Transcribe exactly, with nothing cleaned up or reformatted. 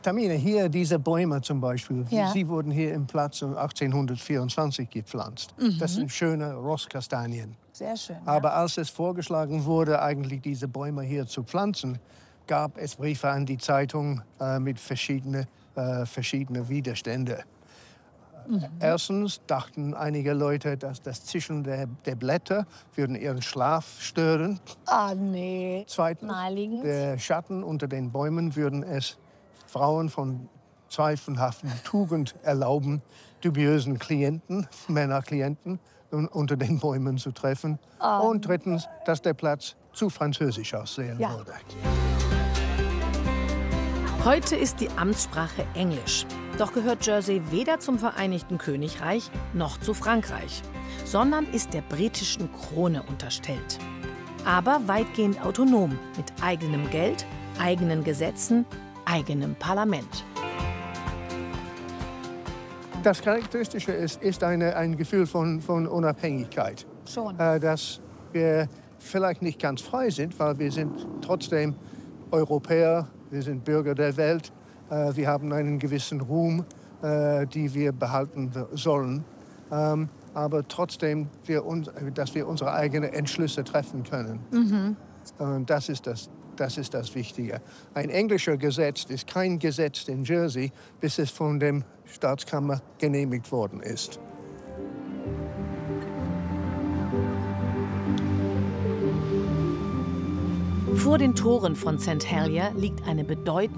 Tamine, hier diese Bäume zum Beispiel, Ja. sie wurden hier im Platz achtzehnhundertvierundzwanzig gepflanzt. Mhm. Das sind schöne Rosskastanien. Sehr schön. Aber ja. als es vorgeschlagen wurde, eigentlich diese Bäume hier zu pflanzen, gab es Briefe an die Zeitung äh, mit verschiedenen äh, verschiedene Widerständen. Mhm. Erstens dachten einige Leute, dass das Zischen der, der Blätter würden ihren Schlaf stören. Ah, nee. Zweitens, Naheliegend. der Schatten unter den Bäumen würden es Frauen von zweifelhaften Tugend erlauben, dubiösen Klienten, Männerklienten, unter den Bäumen zu treffen. Oh. Und drittens, dass der Platz zu französisch aussehen Ja. würde. Heute ist die Amtssprache Englisch. Doch gehört Jersey weder zum Vereinigten Königreich noch zu Frankreich, sondern ist der britischen Krone unterstellt. Aber weitgehend autonom, mit eigenem Geld, eigenen Gesetzen, eigenem Parlament. Das Charakteristische ist, ist eine, ein Gefühl von, von Unabhängigkeit. Schon. Äh, dass wir vielleicht nicht ganz frei sind, weil wir sind trotzdem Europäer, wir sind Bürger der Welt, äh, wir haben einen gewissen Ruhm, äh, die wir behalten sollen. Ähm, aber trotzdem, wir uns, dass wir unsere eigenen Entschlüsse treffen können. Mhm. Und das ist das, das ist das Wichtige. Ein englischer Gesetz ist kein Gesetz in Jersey, bis es von der Staatskammer genehmigt worden ist. Vor den Toren von Saint Helier liegt eine bedeutende